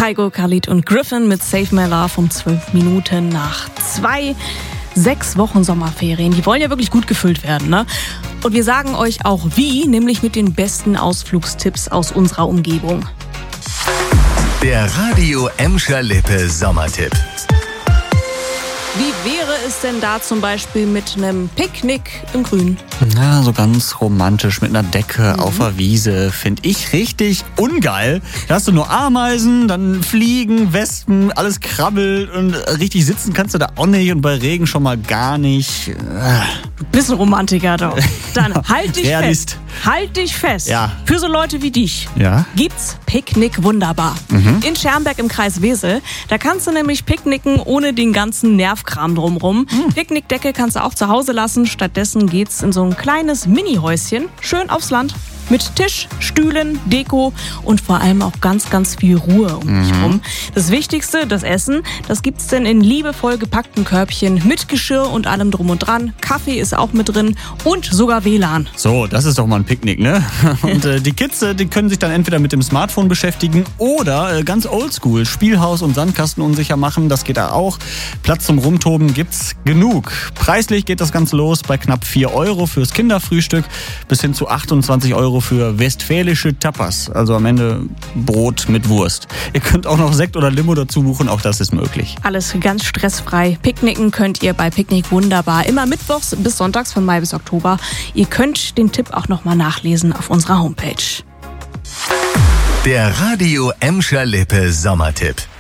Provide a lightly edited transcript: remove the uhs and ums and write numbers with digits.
Kygo, Khalid und Griffin mit Save My Love um 12 Minuten nach 2. 6 Wochen Sommerferien, die wollen ja wirklich gut gefüllt werden, ne? Und wir sagen euch auch wie, nämlich mit den besten Ausflugstipps aus unserer Umgebung. Der Radio Emscher Lippe Sommertipp. Wie wäre es denn da zum Beispiel mit einem Picknick im Grün? Ja, so ganz romantisch mit einer Decke auf der Wiese. Finde ich richtig ungeil. Da hast du nur Ameisen, dann Fliegen, Wespen, alles krabbelt und richtig sitzen kannst du da auch nicht und bei Regen schon mal gar nicht. Du bist ein Romantiker doch. Dann halt dich Realist. fest. Halt dich fest. Ja. Für so Leute wie dich Ja? gibt's Picknick Wunderbar. In Schermberg im Kreis Wesel. Da kannst du nämlich picknicken ohne den ganzen Nervkram drumrum. Picknickdecke kannst du auch zu Hause lassen. Stattdessen geht's in so ein kleines Mini-Häuschen. Schön aufs Land. Mit Tisch, Stühlen, Deko und vor allem auch ganz, ganz viel Ruhe um dich rum. Das Wichtigste, das Essen, das gibt's denn in liebevoll gepackten Körbchen mit Geschirr und allem drum und dran. Kaffee ist auch mit drin und sogar WLAN. So, das ist doch mal ein Picknick, ne? Und die Kids, die können sich dann entweder mit dem Smartphone beschäftigen oder ganz oldschool Spielhaus und Sandkasten unsicher machen. Das geht da auch. Platz zum Rumtoben gibt's genug. Preislich geht das Ganze los bei knapp 4 € fürs Kinderfrühstück bis hin zu 28 € für westfälische Tapas. Also am Ende Brot mit Wurst. Ihr könnt auch noch Sekt oder Limo dazu buchen, auch das ist möglich. Alles ganz stressfrei. Picknicken könnt ihr bei Picknick Wunderbar immer mittwochs bis sonntags von Mai bis Oktober. Ihr könnt den Tipp auch nochmal nachlesen auf unserer Homepage. Der Radio Emscher Lippe Sommertipp.